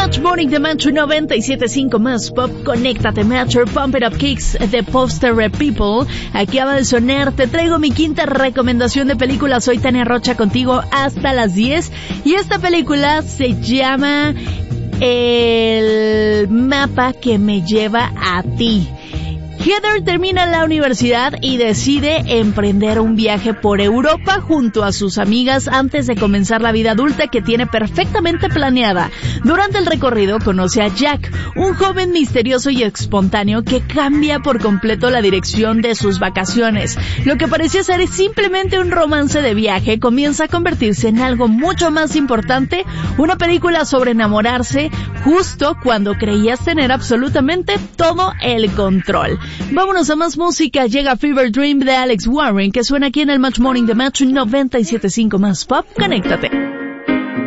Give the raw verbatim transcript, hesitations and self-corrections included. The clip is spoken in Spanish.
Match Morning de Metro noventa y siete punto cinco más pop. Conéctate Metro, Pump It Up Kicks de Poster People. Acaba de sonar, te traigo mi quinta recomendación de película. Soy Tania Rocha contigo hasta las diez. Y esta película se llama El mapa que me lleva a ti. Heather termina la universidad y decide emprender un viaje por Europa junto a sus amigas antes de comenzar la vida adulta que tiene perfectamente planeada. Durante el recorrido conoce a Jack, un joven misterioso y espontáneo que cambia por completo la dirección de sus vacaciones. Lo que parecía ser simplemente un romance de viaje comienza a convertirse en algo mucho más importante, una película sobre enamorarse justo cuando creías tener absolutamente todo el control. Vámonos a más música. Llega Fever Dream de Alex Warren, que suena aquí en el Match Morning de Match noventa y siete punto cinco más pop. Conéctate.